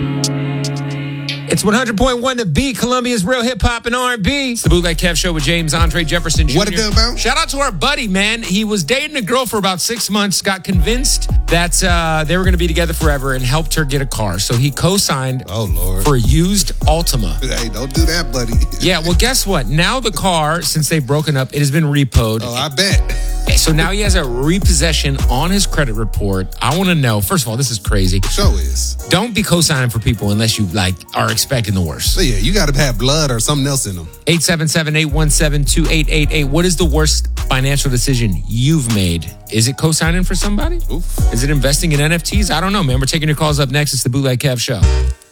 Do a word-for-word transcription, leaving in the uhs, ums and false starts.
It's one hundred point one to B, Columbia's real hip hop and R and B. It's the Bootleg Kev Show with James Andre Jefferson Junior What it do, man? Shout out to our buddy, man. He was dating a girl for about six months, got convinced that uh, they were going to be together forever, and helped her get a car. So he co-signed oh, Lord. for a used Altima. Hey, don't do that, buddy. Yeah, well, guess what? Now the car, since they've broken up, it has been repoed. Oh, I bet. So now he has a repossession on his credit report. I want to know, first of all, this is crazy. Show is. Don't be co-signing for people unless you like are expecting the worst. So yeah, you got to have blood or something else in them. eight seven seven, eight one seven, two eight eight eight. What is the worst financial decision you've made? Is it co-signing for somebody? Oof. Is it investing in N F Ts? I don't know, man. We're taking your calls up next. It's the Bootleg Kev Show.